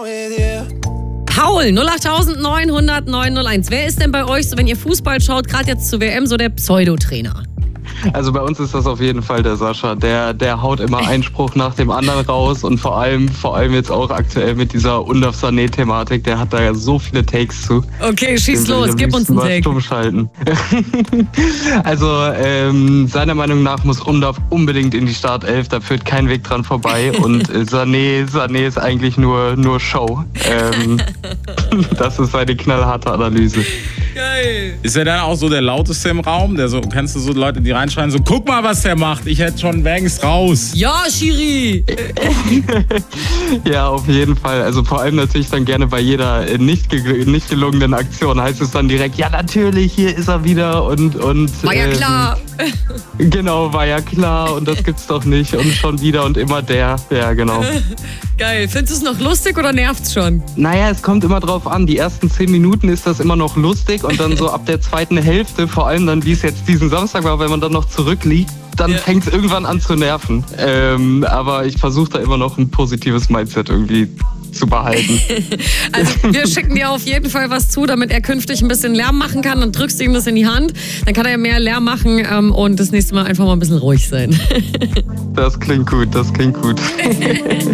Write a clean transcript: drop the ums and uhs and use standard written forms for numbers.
Paul, 08900 901. Wer ist denn bei euch, so wenn ihr Fußball schaut, gerade jetzt zur WM, so der Pseudotrainer? Also bei uns ist das auf jeden Fall der Sascha. Der haut immer einen Spruch nach dem anderen raus und vor allem jetzt auch aktuell mit dieser Undaf Sané-Thematik. Der hat da ja so viele Takes zu. Okay, schieß los, gib uns einen Take. Stumm schalten. Also seiner Meinung nach muss Undaf unbedingt in die Startelf. Da führt kein Weg dran vorbei. Und Sané ist eigentlich nur Show. Das ist seine knallharte Analyse. Geil. Ist er dann auch so der Lauteste im Raum? Kennst du so Leute, die reinschreien, so, guck mal, was der macht, ich hätte schon längst raus. Ja, Schiri! Ja, auf jeden Fall. Also vor allem natürlich dann gerne bei jeder nicht gelungenen Aktion heißt es dann direkt, ja natürlich, hier ist er wieder und war ja klar. Genau, war ja klar und das gibt's doch nicht und schon wieder und immer der. Ja, genau. Geil. Findest du es noch lustig oder nervt's schon? Naja, es kommt immer drauf an. Die ersten 10 Minuten ist das immer noch lustig und dann so ab der zweiten Hälfte, vor allem dann, wie es jetzt diesen Samstag war, wenn man dann noch zurückliegt, dann fängt es irgendwann an zu nerven. Aber ich versuche da immer noch ein positives Mindset irgendwie zu behalten. Also wir schicken dir auf jeden Fall was zu, damit er künftig ein bisschen Lärm machen kann. Dann drückst du ihm das in die Hand, dann kann er mehr Lärm machen und das nächste Mal einfach mal ein bisschen ruhig sein. Das klingt gut.